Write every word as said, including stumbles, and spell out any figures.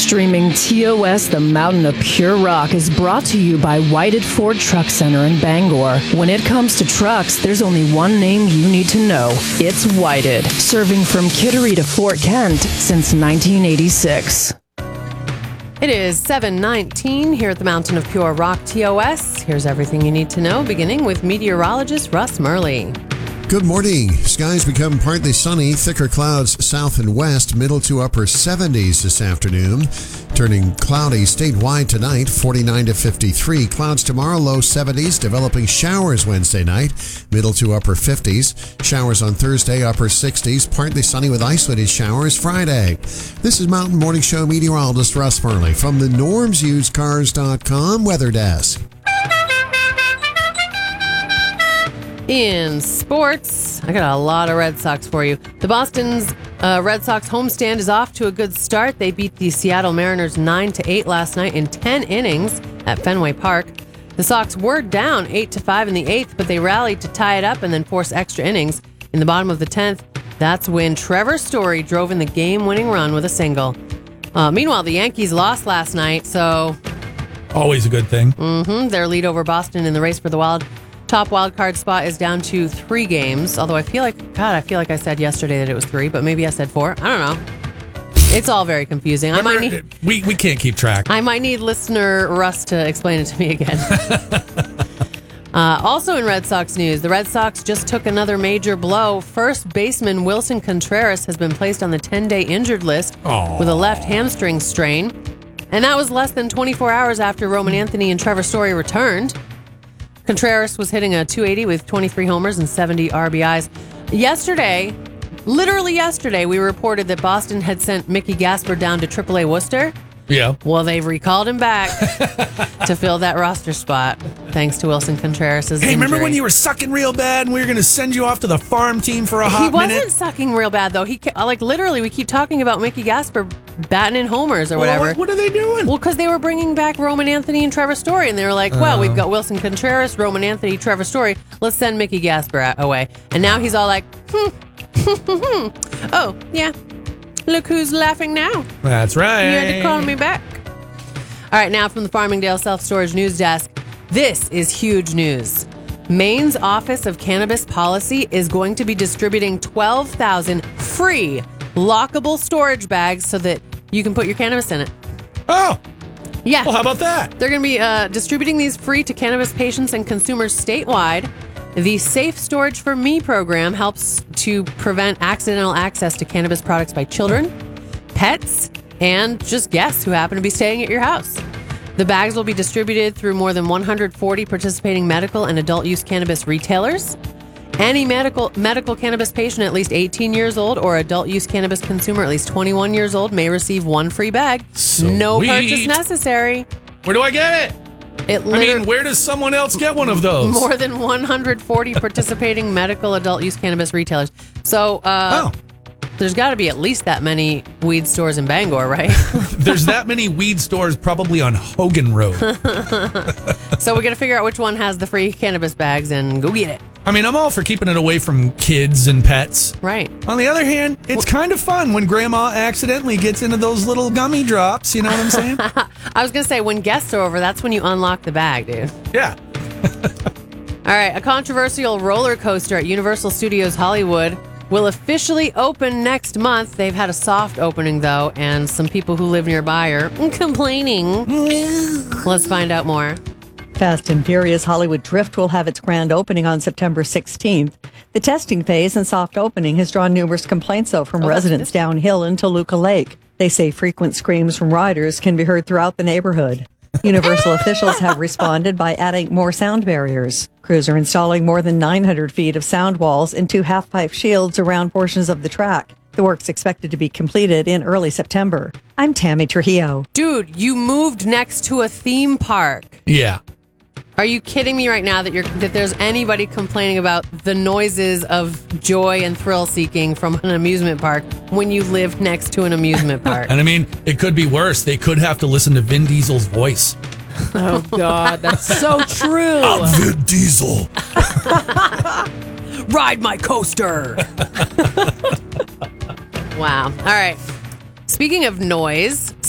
Streaming T O S, the Mountain of Pure Rock, is brought to you by Whited Ford Truck Center in Bangor. When it comes to trucks, there's only one name you need to know. It's Whited, serving from Kittery to Fort Kent since nineteen eighty-six. It is seven nineteen here at the Mountain of Pure Rock T O S. Here's everything you need to know, beginning with meteorologist Russ Murley. Good morning. Skies become partly sunny, thicker clouds south and west, middle to upper seventies this afternoon. Turning cloudy statewide tonight, forty-nine to fifty-three. Clouds tomorrow, low seventies, developing showers Wednesday night, middle to upper fifties. Showers on Thursday, upper sixties, partly sunny with isolated showers Friday. This is Mountain Morning Show meteorologist Russ Murley from the norms used cars dot com weather desk. In sports, I got a lot of Red Sox for you. The Boston's uh, Red Sox homestand is off to a good start. They beat the Seattle Mariners nine to eight last night in ten innings at Fenway Park. The Sox were down eight to five in the eighth, but they rallied to tie it up and then force extra innings. In the bottom of the tenth, that's when Trevor Story drove in the game-winning run with a single. Uh, meanwhile, the Yankees lost last night, so... Always a good thing. Mm-hmm. Their lead over Boston in the race for the wild top wild card spot is down to three games. Although I feel like, God, I feel like I said yesterday that it was three, but maybe I said four. I don't know. It's all very confusing. Remember, I might need, we we can't keep track. I might need listener Russ to explain it to me again. uh, also in Red Sox news, the Red Sox just took another major blow. First baseman Wilson Contreras has been placed on the ten-day injured list Aww. with a left hamstring strain. And that was less than twenty-four hours after Roman Anthony and Trevor Story returned. Contreras was hitting a two eighty with twenty-three homers and seventy R B Is. Yesterday, literally yesterday, we reported that Boston had sent Mickey Gasper down to triple A Worcester. Yeah. Well, they've recalled him back to fill that roster spot, thanks to Wilson Contreras' Hey, injury. remember when you were sucking real bad and we were going to send you off to the farm team for a hot He wasn't minute? sucking real bad, though. He ke- like literally, we keep talking about Mickey Gasper batting in homers or Well, whatever. what, what are they doing? Well, because they were bringing back Roman Anthony and Trevor Story, and they were like, well, Uh. we've got Wilson Contreras, Roman Anthony, Trever Story. Let's send Mickey Gasper a- away. And now he's all like, hmm, oh, yeah. Look who's laughing now. That's right. You had to call me back. All right, now from the Farmingdale Self-Storage News Desk, this is huge news. Maine's Office of Cannabis Policy is going to be distributing twelve thousand free lockable storage bags so that you can put your cannabis in it. Oh, Yeah. well, how about that? They're going to be uh, distributing these free to cannabis patients and consumers statewide. The Safe Storage for Me program helps to prevent accidental access to cannabis products by children, pets, and just guests who happen to be staying at your house. The bags will be distributed through more than one hundred forty participating medical and adult use cannabis retailers. Any medical medical cannabis patient at least eighteen years old or adult use cannabis consumer at least twenty-one years old may receive one free bag. Sweet. No purchase necessary. Where do I get it? It I liter- mean, where does someone else get one of those? More than one hundred forty participating medical adult use cannabis retailers. So, uh, Oh. there's got to be at least that many weed stores in Bangor, right? There's that many weed stores probably on Hogan Road. So we got to figure out which one has the free cannabis bags and go get it. I mean, I'm all for keeping it away from kids and pets. Right. On the other hand, it's kind of fun when grandma accidentally gets into those little gummy drops. You know what I'm saying? I was going to say, when guests are over, that's when you unlock the bag, dude. Yeah. All right. A controversial roller coaster at Universal Studios Hollywood will officially open next month. They've had a soft opening, though, and some people who live nearby are complaining. Let's find out more. Fast and Furious Hollywood Drift will have its grand opening on September sixteenth. The testing phase and soft opening has drawn numerous complaints, though, from Oh, that's residents good. downhill in Toluca Lake. They say frequent screams from riders can be heard throughout the neighborhood. Universal officials have responded by adding more sound barriers. Crews are installing more than nine hundred feet of sound walls and two half-pipe shields around portions of the track. The work's expected to be completed in early September. I'm Tammy Trujillo. Dude, you moved next to a theme park. Yeah. Are you kidding me right now that you're that there's anybody complaining about the noises of joy and thrill seeking from an amusement park when you live next to an amusement park? And I mean, it could be worse. They could have to listen to Vin Diesel's voice. Oh, God, that's so true. I'm Vin Diesel. Ride my coaster. Wow. All right. Speaking of noise,